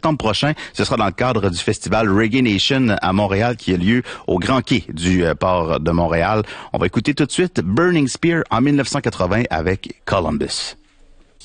septembre prochain. Ce sera dans le cadre du festival Reggae Nation à Montréal qui a lieu au Grand Quai du port de Montréal. On va écouter tout de suite Burning Spear en 1980 avec Columbus.